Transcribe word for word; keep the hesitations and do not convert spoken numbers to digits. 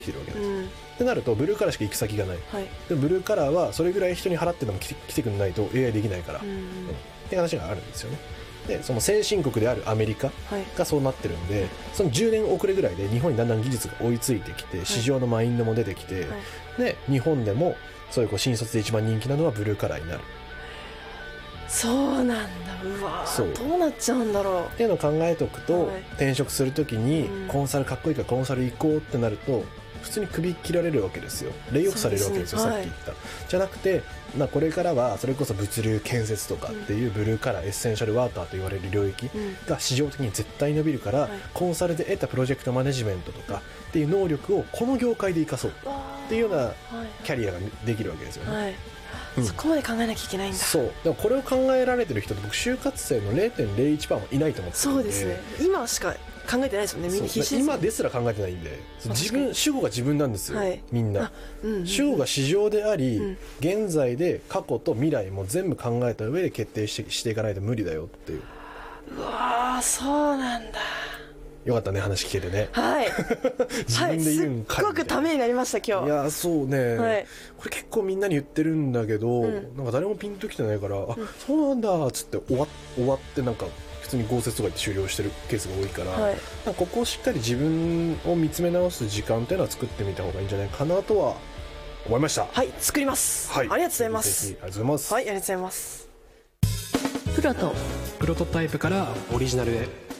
きてるわけなんですよ、うん、ってなるとブルーカラーしか行く先がない、はい、でもブルーカラーはそれぐらい人に払ってでも来て、来てくんないと エーアイ できないから、うんうん、って話があるんですよね。でその先進国であるアメリカがそうなってるんで、はい、そのじゅうねん遅れぐらいで日本にだんだん技術が追いついてきて、市場のマインドも出てきて、はい、で日本でもそういうこう新卒で一番人気なのはブルーカラーになる。 そうなんだ。うわー、どうなっちゃうんだろうっていうのを考えておくと、はい、転職するときに、うん、コンサルかっこいいからコンサル行こうってなると普通に首切られるわけですよ。レイオフされるわけですよ、さっき言った、はい、じゃなくて、まあ、これからはそれこそ物流建設とかっていうブルーカラー、うん、エッセンシャルワーカーと言われる領域が市場的に絶対伸びるから、うん、コンサルで得たプロジェクトマネジメントとかっていう能力をこの業界で生かそうっていうようなキャリアができるわけですよね、はい、 うん、そこまで考えなきゃいけないんだ。 そうでもこれを考えられてる人って僕就活生の ゼロてんゼロいちパーセント もいないと思ってるんで。 そうですね、今しか考えてないですもんね。みんな必死です、ね、 今ですら考えてないんで、自分主語が自分なんですよ、はい、みんな、うんうん、主語が市場であり、うん、現在で過去と未来も全部考えた上で決定して、していかないと無理だよっていう。 うわー、そうなんだ。 よかったね、話聞けてね。 はい自分で言うんかい、 はい、すっごくためになりました今日。 いやそうね、はい、これ結構みんなに言ってるんだけど、うん、なんか誰もピンときてないから、うん、あ、そうなんだっつって終わ、終わってなんか普通に豪雪とか言って終了してるケースが多いから、はい、なんかここをしっかり自分を見つめ直す時間っていうのは作ってみた方がいいんじゃないかなとは思いました。 はい、作ります、はい、ありがとうございます。 ぜひありがとうございます。 はい、ありがとうございます。プロとプロトタイプからオリジナルへ。